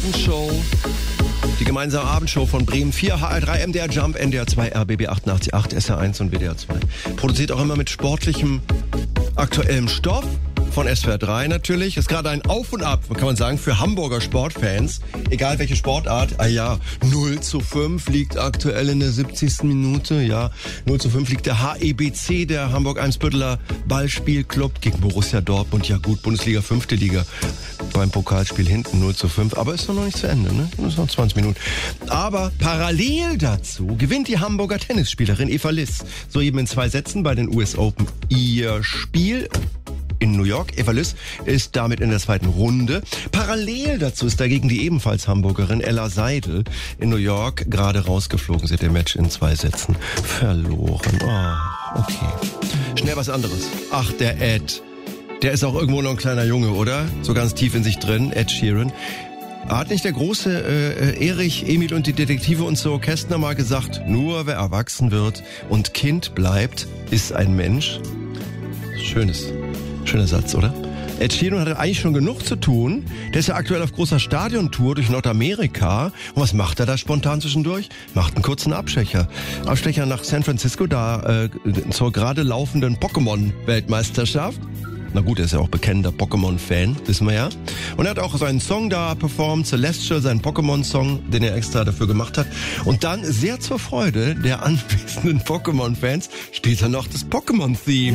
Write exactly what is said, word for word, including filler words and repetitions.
Abendshow. Die gemeinsame Abendshow von Bremen vier, H R drei, M D R Jump, N D R zwei, R B B achtundachtzig Komma acht, S R eins und W D R zwei. Produziert auch immer mit sportlichem, aktuellem Stoff. Von S W R drei natürlich. Ist gerade ein Auf und Ab, kann man sagen, für Hamburger Sportfans. Egal welche Sportart. Ah ja, null zu fünf liegt aktuell in der siebzigsten Minute. Ja, null zu fünf liegt der H E B C, der Hamburg-Eimsbütteler Ballspielclub gegen Borussia Dortmund. Ja gut, Bundesliga, fünfte Liga. Beim Pokalspiel hinten null zu fünf. Aber ist doch noch nicht zu Ende, ne? Das ist noch zwanzig Minuten. Aber parallel dazu gewinnt die Hamburger Tennisspielerin Eva Liss soeben in zwei Sätzen bei den U S Open ihr Spiel in New York. Eva Liss ist damit in der zweiten Runde. Parallel dazu ist dagegen die ebenfalls Hamburgerin Ella Seidel in New York gerade rausgeflogen. Sie hat ihr Match in zwei Sätzen verloren. Oh, okay. Schnell was anderes. Ach, der Ed. Der ist auch irgendwo noch ein kleiner Junge, oder? So ganz tief in sich drin. Ed Sheeran. Hat nicht der große äh, Erich, Emil und die Detektive und so Kästner mal gesagt, nur wer erwachsen wird und Kind bleibt, ist ein Mensch? Schönes. Schöner Satz, oder? Ed Sheeran hatte eigentlich schon genug zu tun. Der ist ja aktuell auf großer Stadiontour durch Nordamerika. Und was macht er da spontan zwischendurch? Macht einen kurzen Abstecher. Abstecher nach San Francisco, da äh, zur gerade laufenden Pokémon-Weltmeisterschaft. Na gut, er ist ja auch bekennender Pokémon-Fan, wissen wir ja. Und er hat auch seinen Song da performt, Celestial, seinen Pokémon-Song, den er extra dafür gemacht hat. Und dann, sehr zur Freude der anwesenden Pokémon-Fans, steht da noch das Pokémon-Theme.